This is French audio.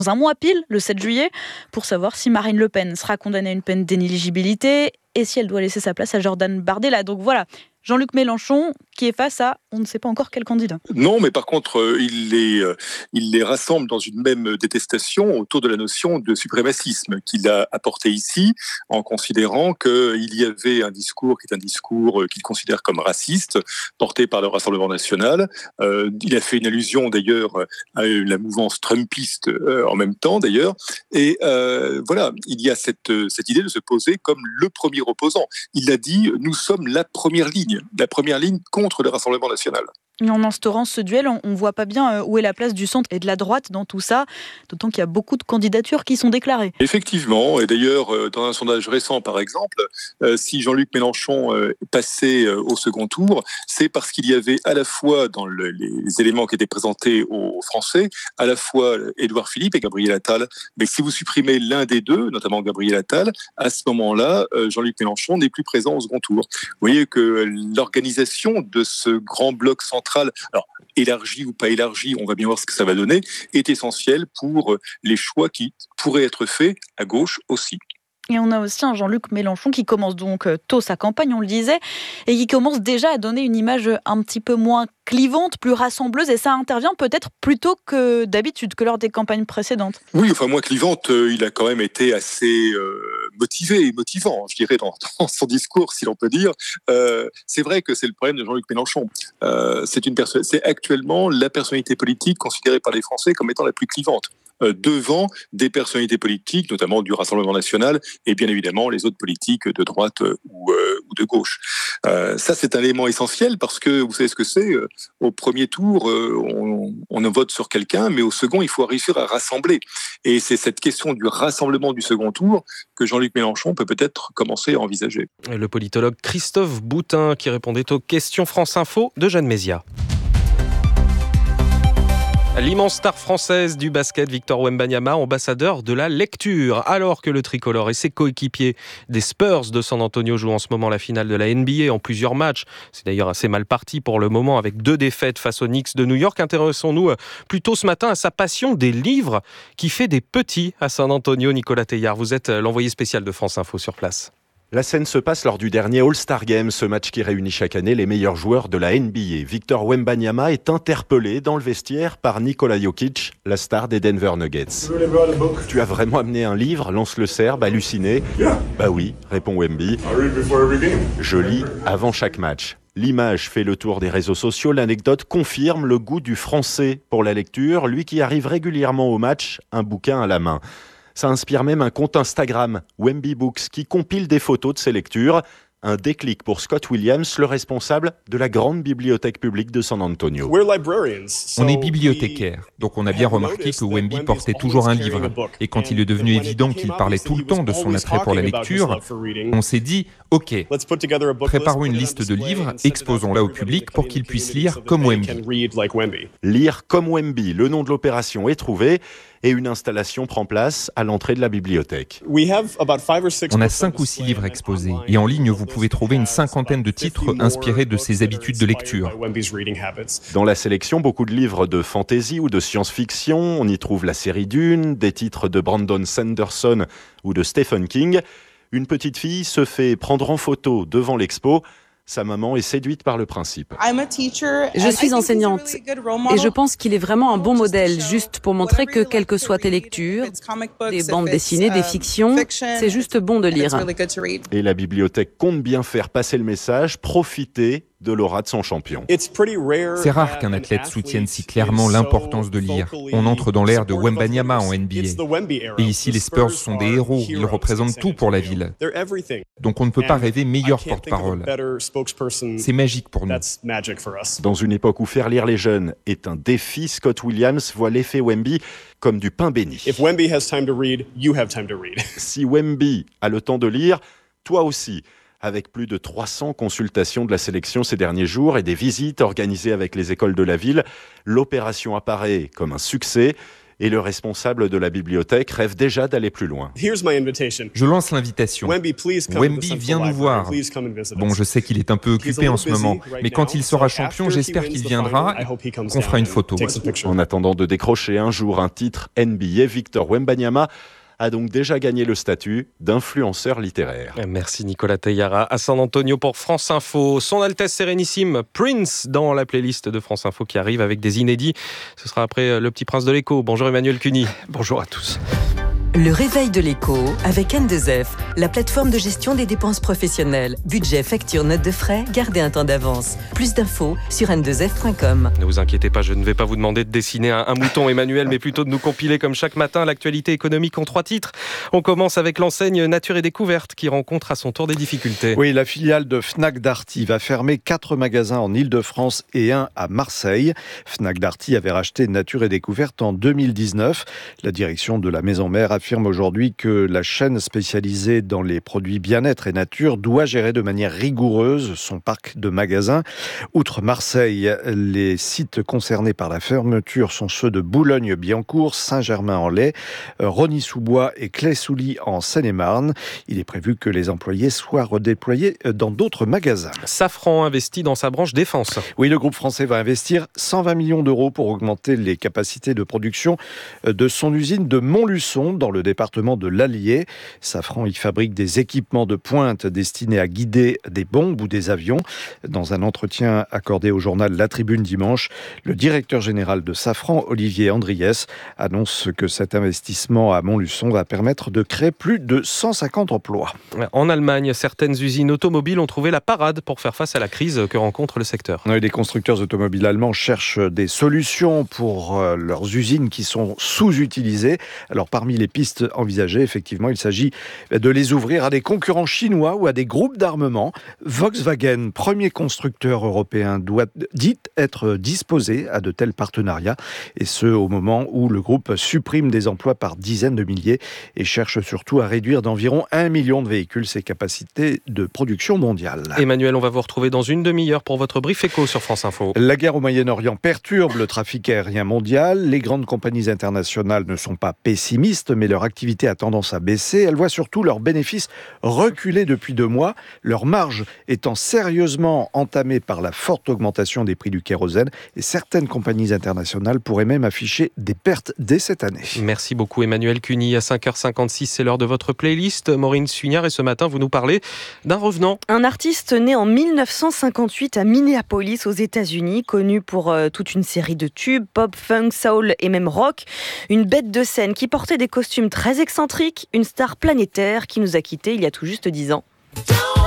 un mois pile, le 7 juillet, pour savoir si Marine Le Pen sera condamnée à une peine d'inéligibilité et si elle doit laisser sa place à Jordan Bardella. Donc voilà, Jean-Luc Mélenchon qui est face à on ne sait pas encore quel candidat. Non, mais par contre, il les rassemble dans une même détestation autour de la notion de suprémacisme qu'il a apporté ici, en considérant qu'il y avait un discours qui est un discours qu'il considère comme raciste, porté par le Rassemblement national. Il a fait une allusion d'ailleurs à la mouvance trumpiste en même temps d'ailleurs. Et voilà, il y a cette idée de se poser comme le premier opposant. Il a dit, nous sommes la première ligne contre le Rassemblement national. Et en instaurant ce duel, on ne voit pas bien où est la place du centre et de la droite dans tout ça, d'autant qu'il y a beaucoup de candidatures qui sont déclarées. Effectivement, et d'ailleurs, dans un sondage récent, par exemple, si Jean-Luc Mélenchon passait au second tour, c'est parce qu'il y avait à la fois dans les éléments qui étaient présentés aux Français, à la fois Édouard Philippe et Gabriel Attal. Mais si vous supprimez l'un des deux, notamment Gabriel Attal, à ce moment-là, Jean-Luc Mélenchon n'est plus présent au second tour. Vous voyez que l'organisation de ce grand bloc central, alors élargi ou pas élargi, on va bien voir ce que ça va donner, est essentielle pour les choix qui pourraient être faits à gauche aussi. Et on a aussi un Jean-Luc Mélenchon qui commence donc tôt sa campagne, on le disait, et qui commence déjà à donner une image un petit peu moins clivante, plus rassembleuse, et ça intervient peut-être plus tôt que d'habitude, que lors des campagnes précédentes. Oui, enfin moins clivante, il a quand même été assez motivé et motivant, je dirais, dans son discours, si l'on peut dire. C'est vrai que c'est le problème de Jean-Luc Mélenchon. C'est actuellement la personnalité politique considérée par les Français comme étant la plus clivante, devant des personnalités politiques, notamment du Rassemblement national, et bien évidemment les autres politiques de droite ou de gauche. Ça, c'est un élément essentiel parce que vous savez ce que c'est. Au premier tour, on vote sur quelqu'un, mais au second, il faut réussir à rassembler. Et c'est cette question du rassemblement du second tour que Jean-Luc Mélenchon peut peut-être commencer à envisager. Le politologue Christophe Boutin qui répondait aux questions France Info de Jeanne Mézia. L'immense star française du basket, Victor Wembanyama, ambassadeur de la lecture. Alors que le tricolore et ses coéquipiers des Spurs de San Antonio jouent en ce moment la finale de la NBA en plusieurs matchs. C'est d'ailleurs assez mal parti pour le moment avec 2 défaites face aux Knicks de New York. Intéressons-nous plutôt ce matin à sa passion des livres qui fait des petits à San Antonio. Nicolas Teillard, vous êtes l'envoyé spécial de France Info sur place. La scène se passe lors du dernier All-Star Game, ce match qui réunit chaque année les meilleurs joueurs de la NBA. Victor Wembanyama est interpellé dans le vestiaire par Nikola Jokic, la star des Denver Nuggets. « Tu as vraiment amené un livre ?» lance le Serbe, halluciné. « Bah oui », répond Wemby. « Je lis avant chaque match. » L'image fait le tour des réseaux sociaux. L'anecdote confirme le goût du Français pour la lecture, lui qui arrive régulièrement au match, un bouquin à la main. Ça inspire même un compte Instagram, Wemby Books, qui compile des photos de ses lectures. Un déclic pour Scott Williams, le responsable de la grande bibliothèque publique de San Antonio. On est bibliothécaire, donc on a bien remarqué que Wemby portait toujours un livre. Et quand il est devenu évident qu'il parlait tout le temps de son attrait pour la lecture, on s'est dit « Ok, préparons une liste de livres, exposons-la au public pour qu'il puisse lire comme Wemby. » Lire comme Wemby, le nom de l'opération est trouvé et une installation prend place à l'entrée de la bibliothèque. On a 5 ou 6 livres exposés et en ligne vous pouvez trouver une 50aine de titres inspirés de ses habitudes de lecture. Dans la sélection, beaucoup de livres de fantasy ou de science-fiction. On y trouve la série Dune, des titres de Brandon Sanderson ou de Stephen King. Une petite fille se fait prendre en photo devant l'expo. Sa maman est séduite par le principe. Je suis enseignante et je pense qu'il est vraiment un bon modèle, juste pour montrer que quelles que soient tes lectures, des bandes dessinées, des fictions, c'est juste bon de lire. Et la bibliothèque compte bien faire passer le message, profiter de l'aura de son champion. C'est rare qu'un athlète soutienne si clairement l'importance de lire. On entre dans l'ère de Wembanyama en NBA. Et ici, les Spurs sont des héros. Ils représentent tout pour la ville. Donc on ne peut pas rêver meilleur porte-parole. C'est magique pour nous. Dans une époque où faire lire les jeunes est un défi, Scott Williams voit l'effet Wemby comme du pain béni. Si Wemby a le temps de lire, toi aussi. Avec plus de 300 consultations de la sélection ces derniers jours et des visites organisées avec les écoles de la ville, l'opération apparaît comme un succès Et le responsable de la bibliothèque rêve déjà d'aller plus loin. Je lance l'invitation. Wemby, viens nous voir. Bon, je sais qu'il est un peu occupé en ce moment, mais quand il sera champion, j'espère qu'il viendra et qu'on fera une photo. En attendant de décrocher un jour un titre NBA, Victor Wembanyama a donc déjà gagné le statut d'influenceur littéraire. Merci Nicolas Teilhara à San Antonio pour France Info. Son Altesse Sérénissime Prince dans la playlist de France Info qui arrive avec des inédits. Ce sera après Le Petit Prince de l'Écho. Bonjour Emmanuel Cuny. Bonjour à tous. Le réveil de l'écho avec N2F, la plateforme de gestion des dépenses professionnelles. Budget, facture, notes de frais, gardez un temps d'avance. Plus d'infos sur n2f.com. Ne vous inquiétez pas, je ne vais pas vous demander de dessiner un mouton, Emmanuel, mais plutôt de nous compiler comme chaque matin l'actualité économique en 3 titres. On commence avec l'enseigne Nature et Découverte qui rencontre à son tour des difficultés. Oui, la filiale de Fnac Darty va fermer 4 magasins en Ile-de-France et 1 à Marseille. Fnac Darty avait racheté Nature et Découverte en 2019. La direction de la maison mère affirme aujourd'hui que la chaîne spécialisée dans les produits bien-être et nature doit gérer de manière rigoureuse son parc de magasins. Outre Marseille, les sites concernés par la fermeture sont ceux de Boulogne-Billancourt, Saint-Germain-en-Laye, Rosny-sous-Bois et Claye-Souilly en Seine-et-Marne. Il est prévu que les employés soient redéployés dans d'autres magasins. Safran investit dans sa branche défense. Oui, le groupe français va investir 120 millions d'euros pour augmenter les capacités de production de son usine de Montluçon dans le département de l'Allier. Safran y fabrique des équipements de pointe destinés à guider des bombes ou des avions. Dans un entretien accordé au journal La Tribune dimanche, le directeur général de Safran, Olivier Andriès, annonce que cet investissement à Montluçon va permettre de créer plus de 150 emplois. En Allemagne, certaines usines automobiles ont trouvé la parade pour faire face à la crise que rencontre le secteur. Les constructeurs automobiles allemands cherchent des solutions pour leurs usines qui sont sous-utilisées. Alors parmi les pistes envisagées, effectivement, il s'agit de les ouvrir à des concurrents chinois ou à des groupes d'armement. Volkswagen, premier constructeur européen, dit être disposé à de tels partenariats, et ce au moment où le groupe supprime des emplois par dizaines de milliers et cherche surtout à réduire d'environ 1 million de véhicules ses capacités de production mondiale. Emmanuel, on va vous retrouver dans une demi-heure pour votre brief éco sur France Info. La guerre au Moyen-Orient perturbe le trafic aérien mondial. Les grandes compagnies internationales ne sont pas pessimistes, mais leur activité a tendance à baisser. Elles voient surtout leurs bénéfices reculer depuis 2 mois, leur marge étant sérieusement entamée par la forte augmentation des prix du kérosène, et certaines compagnies internationales pourraient même afficher des pertes dès cette année. Merci beaucoup Emmanuel Cuny. À 5h56, c'est l'heure de votre playlist. Maureen Sugnard, et ce matin, vous nous parlez d'un revenant. Un artiste né en 1958 à Minneapolis aux États-Unis, connu pour toute une série de tubes, pop, funk, soul et même rock. Une bête de scène qui portait des costumes très excentriques, une star planétaire qui nous a quittés il y a tout juste 10 ans.